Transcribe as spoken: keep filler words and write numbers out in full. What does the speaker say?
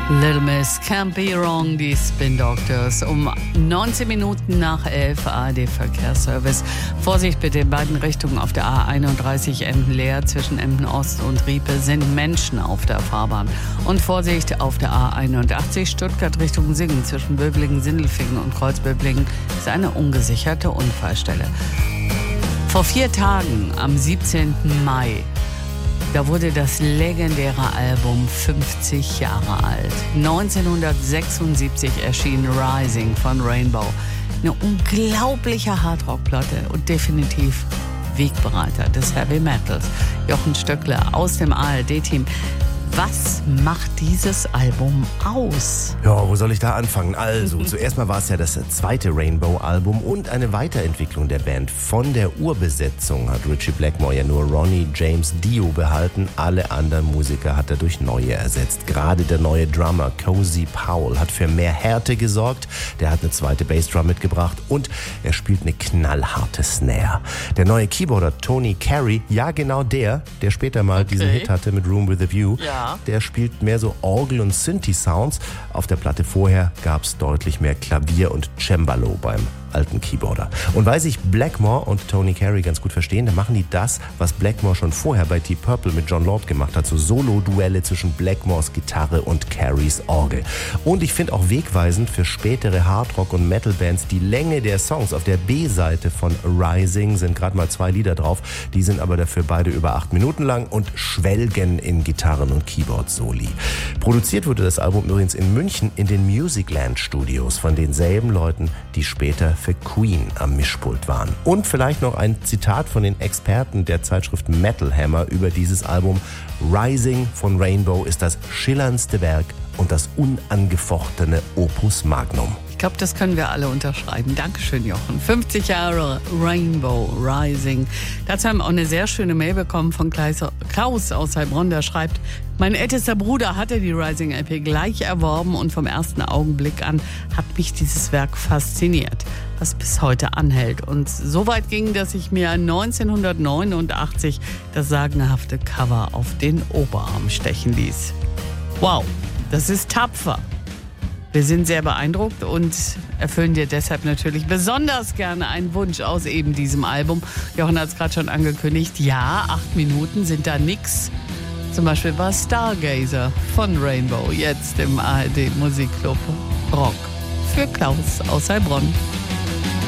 Little Miss Can't Be Wrong, die Spin Doctors. Um neunzehn Minuten nach elf, A R D-Verkehrsservice. Vorsicht bitte, in beiden Richtungen auf der A einunddreißig Emden leer. Zwischen Emden Ost und Riepe sind Menschen auf der Fahrbahn. Und Vorsicht auf der A einundachtzig Stuttgart Richtung Singen. Zwischen Böblingen, Sindelfingen und Kreuzböblingen ist eine ungesicherte Unfallstelle. Vor vier Tagen, am siebzehnten Mai, da wurde das legendäre Album fünfzig Jahre alt. neunzehnhundertsechsundsiebzig erschien Rising von Rainbow. Eine unglaubliche Hardrock-Platte und definitiv Wegbereiter des Heavy Metals. Jochen Stöckler aus dem A R D-Team. Was macht dieses Album aus? Ja, wo soll ich da anfangen? Also, zuerst mal war es ja das zweite Rainbow-Album und eine Weiterentwicklung der Band. Von der Urbesetzung hat Ritchie Blackmore ja nur Ronnie James Dio behalten. Alle anderen Musiker hat er durch neue ersetzt. Gerade der neue Drummer Cozy Powell hat für mehr Härte gesorgt. Der hat eine zweite Bassdrum mitgebracht und er spielt eine knallharte Snare. Der neue Keyboarder Tony Carey, ja genau der, der später mal okay. diesen Hit hatte mit Room with a View. Ja. Der spielt mehr so Orgel- und Synthi-Sounds. Auf der Platte vorher gab es deutlich mehr Klavier und Cembalo beim alten Keyboarder. Und weil sich Blackmore und Tony Carey ganz gut verstehen, dann machen die das, was Blackmore schon vorher bei Deep Purple mit John Lord gemacht hat, so Solo-Duelle zwischen Blackmores Gitarre und Careys Orgel. Und ich finde auch wegweisend für spätere Hardrock- und Metal-Bands die Länge der Songs. Auf der B-Seite von Rising sind gerade mal zwei Lieder drauf, die sind aber dafür beide über acht Minuten lang und schwelgen in Gitarren- und Keyboard-Soli. Produziert wurde das Album übrigens in München in den Musicland Studios von denselben Leuten, die später für Queen am Mischpult waren. Und vielleicht noch ein Zitat von den Experten der Zeitschrift Metal Hammer über dieses Album. Rising von Rainbow ist das schillerndste Werk und das unangefochtene Opus Magnum. Ich glaube, das können wir alle unterschreiben. Dankeschön, Jochen. fünfzig Jahre Rainbow Rising. Dazu haben wir auch eine sehr schöne Mail bekommen von Klaus aus Heilbronn, der schreibt: Mein ältester Bruder hatte die Rising-L P gleich erworben und vom ersten Augenblick an hat mich dieses Werk fasziniert, was bis heute anhält. Und so weit ging, dass ich mir neunzehnhundertneunundachtzig das sagenhafte Cover auf den Oberarm stechen ließ. Wow, das ist tapfer. Wir sind sehr beeindruckt und erfüllen dir deshalb natürlich besonders gerne einen Wunsch aus eben diesem Album. Jochen hat es gerade schon angekündigt. Ja, acht Minuten sind da nix. Zum Beispiel war Stargazer von Rainbow jetzt im A R D Musikclub Rock für Klaus aus Heilbronn.